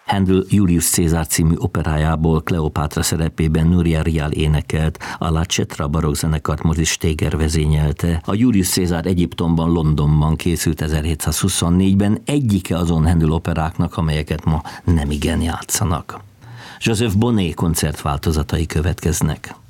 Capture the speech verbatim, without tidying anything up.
Handel Julius Cézár című operájából Kleopátra szerepében Nuria Rial énekelt, a La Cetra barokkzenekart Maurice Steger vezényelte. A Julius Cézár Egyiptomban, Londonban készült ezerhétszázhuszonnégyben, egyike azon Handel operáknak, amelyeket ma nemigen játszanak. Joseph Bonnet koncertváltozatai következnek.